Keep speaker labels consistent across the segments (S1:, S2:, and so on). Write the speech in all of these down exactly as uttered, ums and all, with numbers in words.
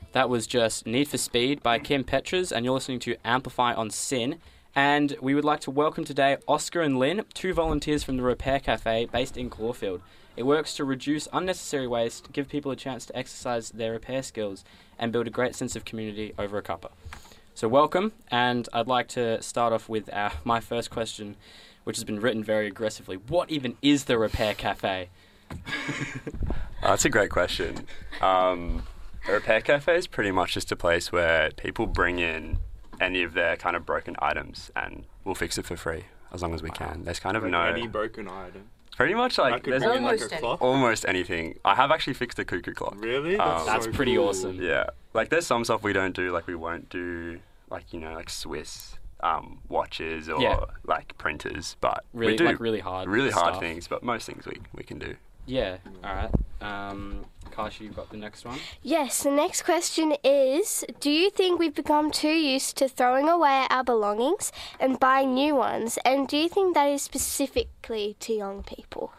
S1: That was just Need for Speed by Kim Petras, and you're listening to Amplify on Sin. And we would like to welcome today Oscar and Lynn, two volunteers from the Repair Cafe based in Clawfield. It works to reduce unnecessary waste, give people a chance to exercise their repair skills, and build a great sense of community over a cuppa. So welcome, and I'd like to start off with our, my first question, which has been written very aggressively. What even is the Repair Cafe?
S2: uh, that's a great question. Um, a Repair Cafe is pretty much just a place where people bring in any of their kind of broken items and we'll fix it for free as long as we can. There's kind of
S3: like
S2: no...
S3: Any broken item?
S2: Pretty much like...
S3: Could
S2: there's
S3: bring in like
S4: almost
S3: a clock?
S2: almost anything. I have actually fixed a cuckoo clock.
S3: Really?
S2: Um,
S1: That's
S3: so
S1: pretty
S3: cool.
S1: awesome.
S2: Yeah. Like there's some stuff we don't do, like we won't do like, you know, like Swiss um, watches or
S1: Yeah.
S2: like printers, but
S1: Really,
S2: we do
S1: like really hard
S2: really hard
S1: stuff.
S2: things, but most things we, we can do.
S1: Yeah, alright. Um, Kashi, you've got the next one?
S4: Yes, the next question is, do you think we've become too used to throwing away our belongings and buying new ones? And do you think that is specifically to young people?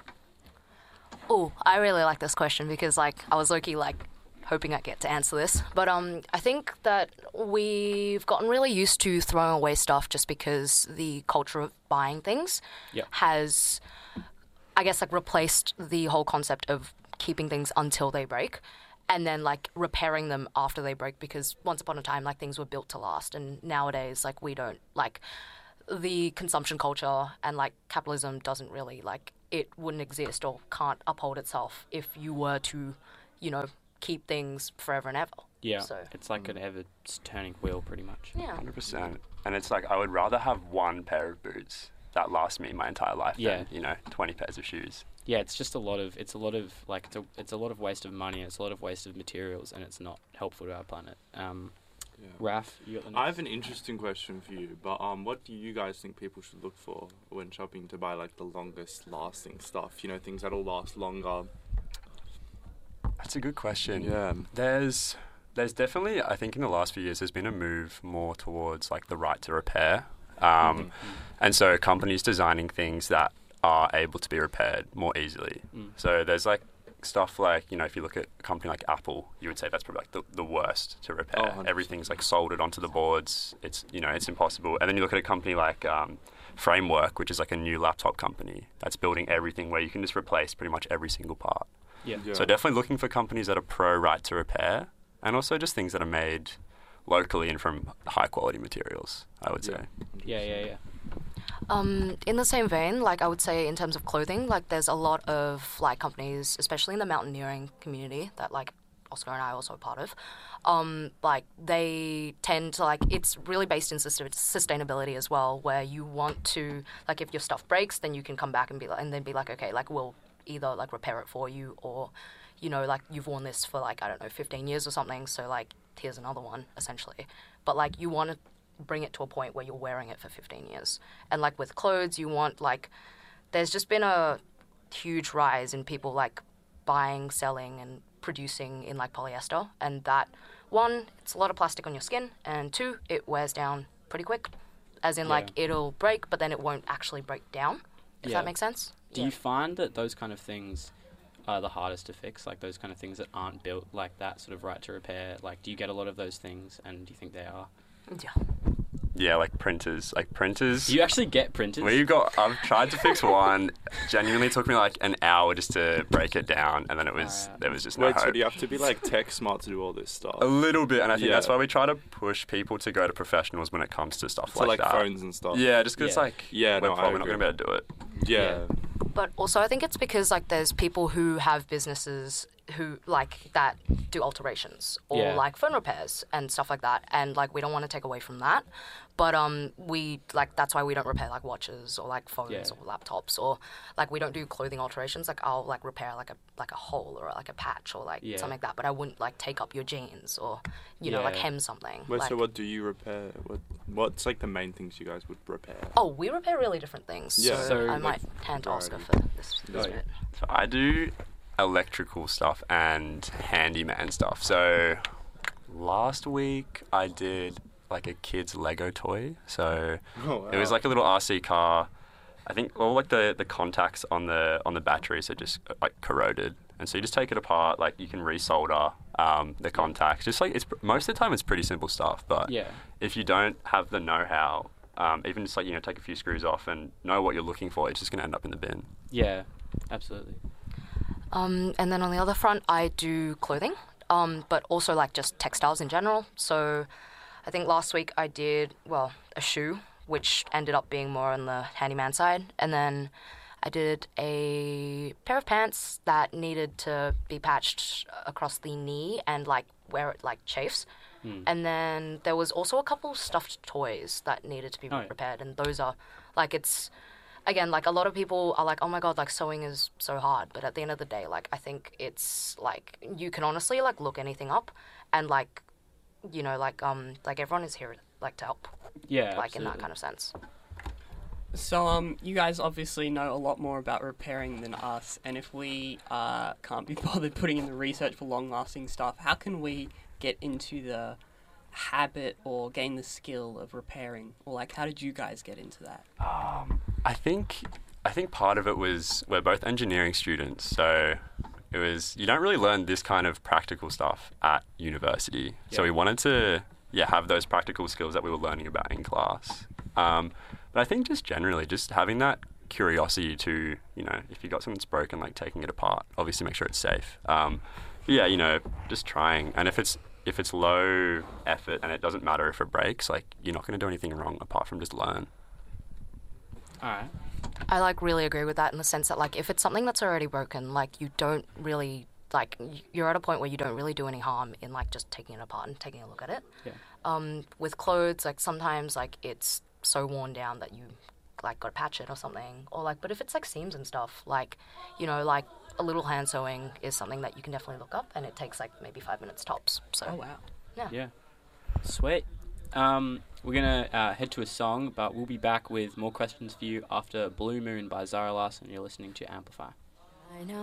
S5: Oh, I really like this question because, like, I was low-key, like, hoping I'd get to answer this. But um, I think that we've gotten really used to throwing away stuff just because the culture of buying things
S1: Yep.
S5: has, I guess, like, replaced the whole concept of keeping things until they break and then, like, repairing them after they break, because once upon a time, like, things were built to last. And nowadays, like, we don't, like, the consumption culture and, like, capitalism doesn't really, like, it wouldn't exist or can't uphold itself if you were to, you know, keep things forever and ever.
S1: Yeah,
S5: So,
S1: it's like an ever-turning wheel, pretty much.
S5: yeah.
S2: one hundred percent. And it's like I would rather have one pair of boots that lasts me my entire life
S1: Yeah.
S2: than, you know, twenty pairs of shoes.
S1: Yeah, it's just a lot of, it's a lot of, like, it's a, it's a lot of waste of money, it's a lot of waste of materials, and it's not helpful to our planet. Um,
S3: Yeah.
S1: Raf, you got the next?
S3: I have an interesting question for you, but um, what do you guys think people should look for when shopping to buy like the longest lasting stuff? You know, things that'll last longer.
S2: That's a good question.
S3: Yeah.
S2: There's there's definitely, I think in the last few years, there's been a move more towards like the right to repair. Um, And so companies designing things that are able to be repaired more easily.
S1: Mm.
S2: So there's like stuff like, you know, if you look at a company like Apple, you would say that's probably like the, the worst to repair.
S3: Oh, one hundred percent.
S2: Everything's like soldered onto the boards. It's, you know, it's impossible. And then you look at a company like um, Framework, which is like a new laptop company that's building everything where you can just replace pretty much every single part.
S1: Yeah.
S3: Yeah.
S2: So definitely looking for companies that are pro right to repair, and also just things that are made locally and from high quality materials, I would
S3: Yeah.
S2: say.
S1: Yeah, yeah, yeah.
S5: Um, in the same vein, like I would say in terms of clothing, like there's a lot of like companies, especially in the mountaineering community that like Oscar and I are also a part of, um, like they tend to like, it's really based in sus- sustainability as well, where you want to, like if your stuff breaks, then you can come back and be like, and then be like, okay, like we'll either like repair it for you, or, you know, like you've worn this for like, I don't know, fifteen years or something, so like here's another one essentially. But like you want to bring it to a point where you're wearing it for fifteen years. And like with clothes, you want like, there's just been a huge rise in people like buying, selling and producing in like polyester. And that, one, it's a lot of plastic on your skin, and two, it wears down pretty quick. As in like
S1: Yeah.
S5: it'll break, but then it won't actually break down, if
S1: Yeah.
S5: that makes sense.
S1: Do you find that those kind of things are the hardest to fix, like those kind of things that aren't built like that sort of right to repair? Like, do you get a lot of those things, and do you think they are?
S5: Yeah.
S2: Yeah, like printers. Like printers.
S1: Do you actually get printers?
S2: We've got. I've tried to fix one. Genuinely took me like an hour just to break it down, and then it was
S1: Uh,
S2: there was just no
S3: Wait, so
S2: hope.
S3: do you have to be like tech smart to do all this stuff?
S2: A little bit, and I think
S3: Yeah.
S2: that's why we try to push people to go to professionals when it comes to stuff
S3: So
S2: like,
S3: like
S2: that.
S3: phones and stuff.
S2: Yeah, just because
S1: Yeah.
S2: like
S3: Yeah,
S2: we're
S3: no, I
S2: probably not
S3: agree.
S2: going to be able to do it.
S3: Yeah.
S5: But also I think it's because like there's people who have businesses who like that do alterations or
S1: Yeah.
S5: like phone repairs and stuff like that, and like we don't want to take away from that, but um we like that's why we don't repair like watches or like phones
S1: Yeah.
S5: or laptops, or like we don't do clothing alterations. Like I'll like repair like a like a hole or like a patch or like
S1: Yeah.
S5: something like that, but I wouldn't like take up your jeans or you know like
S1: Yeah.
S5: hem something.
S3: Wait,
S5: like,
S3: so what do you repair? What What's like the main things you guys would repair?
S5: oh, we repair really different things.
S3: Yeah.
S5: So,
S1: So,
S5: I
S1: like,
S5: might hand to Oscar
S3: variety.
S5: for this, this
S1: Oh, yeah.
S5: bit.
S2: So I do electrical stuff and handyman stuff. So last week I did like a kid's Lego toy. So
S3: Oh,
S2: it was
S3: wow.
S2: like a little R C car. I think all like the, the contacts on the on the batteries are just uh, like corroded, And so you just take it apart, like you can resolder um, the contacts. Just like it's most of the time it's pretty simple stuff, but
S1: Yeah.
S2: if you don't have the know-how, um, even just like you know take a few screws off and know what you're looking for, it's just going to end up in the bin.
S1: Yeah, absolutely.
S5: Um, and then on the other front, I do clothing, um, but also like just textiles in general. So I think last week I did, well, a shoe, which ended up being more on the handyman side. And then I did a pair of pants that needed to be patched across the knee and like where it like chafes.
S1: Hmm.
S5: And then there was also a couple stuffed toys that needed to be
S1: Oh, yeah.
S5: repaired. And those are like, it's, again, like a lot of people are like, oh my God, like sewing is so hard. But at the end of the day, like I think it's like, you can honestly like look anything up and like, you know, like, um, like everyone is here like to help,
S1: Yeah,
S5: like in that
S1: absolutely.
S5: kind of sense.
S6: So, um, you guys obviously know a lot more about repairing than us, and if we uh, can't be bothered putting in the research for long-lasting stuff, how can we get into the habit or gain the skill of repairing? Or, like, how did you guys get into that?
S2: Um, I think I think part of it was we're both engineering students, so it was you don't really learn this kind of practical stuff at university. So
S1: Yeah.
S2: we wanted to yeah have those practical skills that we were learning about in class. Um, but I think just generally, just having that curiosity to you know if you got something that's broken, like taking it apart, obviously make sure it's safe. Um, but yeah, you know, just trying, and if it's if it's low effort and it doesn't matter if it breaks, like you're not going to do anything wrong apart from just learn.
S1: All right.
S5: I like really agree with that in the sense that like if it's something that's already broken, like you don't really like y- you're at a point where you don't really do any harm in like just taking it apart and taking a look at it.
S1: Yeah.
S5: Um, with clothes, like sometimes like it's so worn down that you like got to patch it or something, or like but if it's like seams and stuff, like you know like a little hand sewing is something that you can definitely look up, and it takes like maybe five minutes tops. So
S6: Oh, wow.
S5: yeah.
S1: Yeah. Sweet. Um, we're going to uh, head to a song, but we'll be back with more questions for you after Blue Moon by Zara Larson. You're listening to Amplify.